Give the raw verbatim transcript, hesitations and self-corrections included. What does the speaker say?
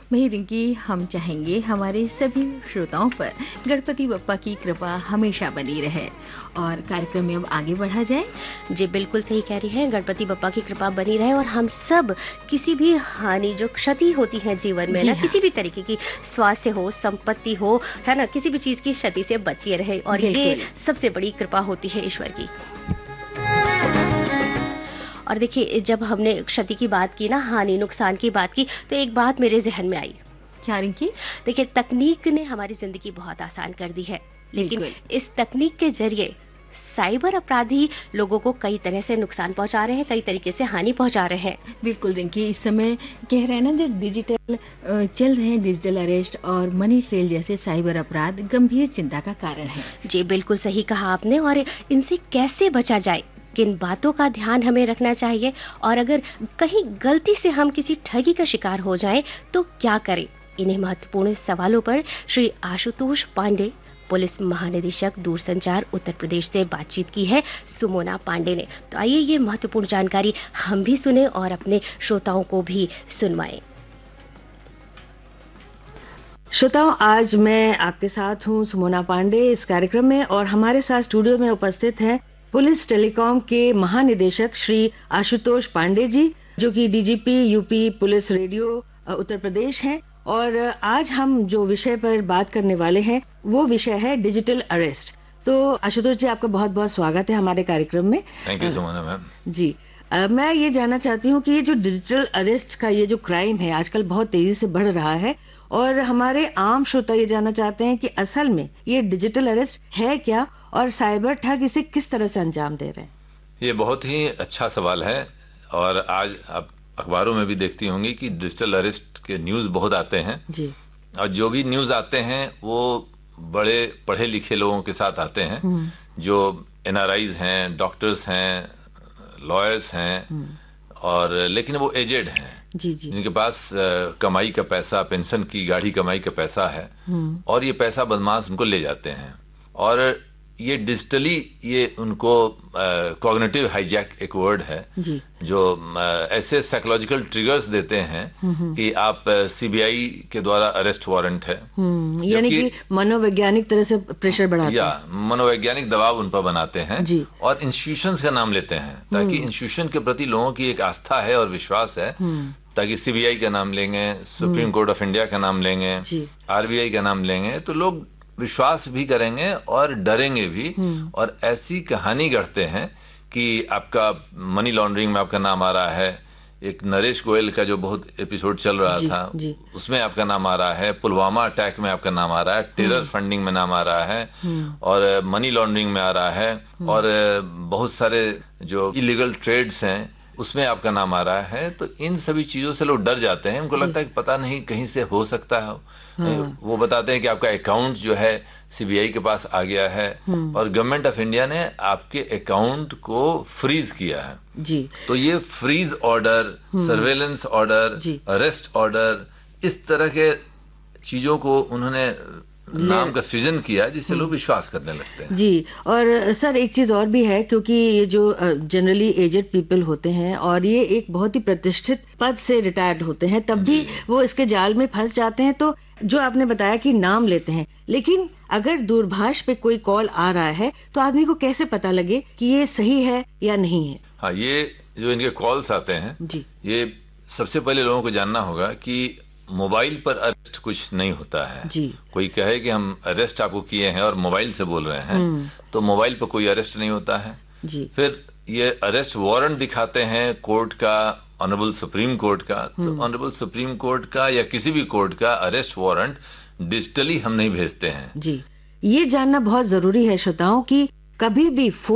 वहीं रिंकी, हम चाहेंगे हमारे सभी श्रोताओं पर गणपति बप्पा की कृपा हमेशा बनी रहे और कार्यक्रम में अब आगे बढ़ा जाए। जी बिल्कुल सही कह रही हैं, गणपति बप्पा की कृपा बनी रहे और हम सब किसी भी हानि जो क्षति होती है जीवन में ना, हाँ। किसी भी तरीके की, स्वास्थ्य हो, संपत्ति हो, है ना, किसी भी चीज की क्षति से बचिए रहे और ये सबसे बड़ी कृपा होती है ईश्वर की। और देखिए, जब हमने क्षति की बात की ना, हानि नुकसान की बात की, तो एक बात मेरे जहन में आई। क्या रिंकी? देखिए, तकनीक ने हमारी जिंदगी बहुत आसान कर दी है, लेकिन इस तकनीक के जरिए साइबर अपराधी लोगों को कई तरह से नुकसान पहुंचा रहे हैं, कई तरीके से हानि पहुंचा रहे हैं। बिल्कुल रिंकी, इस समय कह रहे हैं ना, जो डिजिटल चल रहे हैं, डिजिटल अरेस्ट और मनी ट्रेल जैसे साइबर अपराध गंभीर चिंता का कारण है। जी बिल्कुल सही कहा आपने। और इनसे कैसे बचा जाए, किन बातों का ध्यान हमें रखना चाहिए, और अगर कहीं गलती से हम किसी ठगी का शिकार हो जाएं तो क्या करें, इन्हीं महत्वपूर्ण सवालों पर श्री आशुतोष पांडे, पुलिस महानिदेशक दूरसंचार उत्तर प्रदेश से बातचीत की है सुमोना पांडे ने। तो आइए ये महत्वपूर्ण जानकारी हम भी सुने और अपने श्रोताओं को भी सुनवाएं। श्रोताओं, आज मैं आपके साथ हूं सुमोना पांडे इस कार्यक्रम में, और हमारे साथ स्टूडियो में उपस्थित हैं पुलिस टेलीकॉम के महानिदेशक श्री आशुतोष पांडे जी, जो कि DGP UP police radio Uttar Pradesh हैं। और आज हम जो विषय पर बात करने वाले हैं वो विषय है डिजिटल अरेस्ट। तो आशुतोष जी, आपका बहुत बहुत स्वागत है हमारे कार्यक्रम में। Thank you Sumona ma'am. जी, आ, मैं ये जानना चाहती हूँ कि ये जो डिजिटल अरेस्ट का ये जो क्राइम है आजकल बहुत तेजी से बढ़ रहा है, और हमारे आम श्रोता ये जानना चाहते हैं कि असल में ये डिजिटल अरेस्ट है क्या, और साइबर ठग इसे किस तरह से अंजाम दे रहे हैं? ये बहुत ही अच्छा सवाल है, और आज आप अखबारों में भी देखती होंगी कि डिजिटल अरेस्ट के न्यूज बहुत आते हैं जी। और जो भी न्यूज आते हैं वो बड़े पढ़े लिखे लोगों के साथ आते हैं, जो एनआरआईज हैं, डॉक्टर्स हैं, लॉयर्स हैं, और लेकिन वो एजेड हैं जी जी। जिनके पास आ, कमाई का पैसा, पेंशन की गाढ़ी कमाई का पैसा है, और ये पैसा बदमाश उनको ले जाते हैं। और ये डिजिटली ये उनको कॉग्निटिव हाईजैक एक वर्ड है जी। जो आ, ऐसे साइकोलॉजिकल ट्रिगर्स देते हैं कि आप सीबीआई के द्वारा अरेस्ट वारंट है, यानी कि मनोवैज्ञानिक तरह से प्रेशर बढ़ाते हैं, या मनोवैज्ञानिक दबाव उन पर बनाते हैं जी। और इंस्टीट्यूशंस का नाम लेते हैं, ताकि इंस्टीट्यूशन के प्रति लोगों की एक आस्था है और विश्वास है, ताकि सीबीआई का नाम लेंगे, सुप्रीम कोर्ट ऑफ इंडिया का नाम लेंगे, आरबीआई का नाम लेंगे, तो लोग विश्वास भी करेंगे और डरेंगे भी, और ऐसी कहानी गढ़ते हैं कि आपका मनी लॉन्ड्रिंग में आपका नाम आ रहा है। एक नरेश गोयल का जो बहुत एपिसोड चल रहा जी, था जी। उसमें आपका नाम आ रहा है, पुलवामा अटैक में आपका नाम आ रहा है, टेरर फंडिंग में नाम आ रहा है, और मनी लॉन्ड्रिंग में आ रहा है, और बहुत सारे जो इलीगल ट्रेड्स हैं उसमें आपका नाम आ रहा है। तो इन सभी चीजों से लोग डर जाते हैं, उनको लगता है कि पता नहीं कहीं से हो सकता है। हाँ। वो बताते हैं कि आपका अकाउंट जो है सीबीआई के पास आ गया है, और गवर्नमेंट ऑफ इंडिया ने आपके अकाउंट को फ्रीज किया है जी। तो ये freeze order, surveillance order, arrest order, इस तरह के चीजों को उन्होंने नाम का सृजन किया जिससे लोग विश्वास करने लगते हैं जी। और सर एक चीज और भी है, क्योंकि ये जो जनरली एजेड पीपल होते हैं और ये एक बहुत ही प्रतिष्ठित पद से रिटायर्ड होते हैं, तब भी वो इसके जाल में फंस जाते हैं। तो जो आपने बताया कि नाम लेते हैं, लेकिन अगर दूरभाष पे कोई कॉल आ रहा है तो आदमी को कैसे पता लगे कि ये सही है या नहीं है? हाँ, ये जो इनके कॉल्स आते हैं जी, ये सबसे पहले लोगों को जानना होगा कि मोबाइल पर अरेस्ट कुछ नहीं होता है जी। कोई कहे कि हम अरेस्ट आपको किए हैं और मोबाइल से बोल रहे हैं, तो मोबाइल पर कोई अरेस्ट नहीं होता है जी। फिर ये अरेस्ट वारंट दिखाते हैं कोर्ट का, ऑनरेबल सुप्रीम कोर्ट का, तो ऑनरेबल सुप्रीम कोर्ट का या किसी भी कोर्ट का अरेस्ट वारंट डिजिटली हम नहीं भेजते हैं जी। ये जानना बहुत जरूरी है श्रोताओं कि कभी भी